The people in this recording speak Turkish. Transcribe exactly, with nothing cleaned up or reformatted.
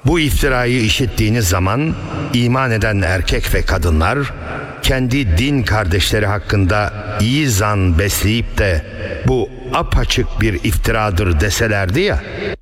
Bu iftirayı işittiğiniz zaman iman eden erkek ve kadınlar kendi din kardeşleri hakkında iyi zan besleyip de bu apaçık bir iftiradır deselerdi ya,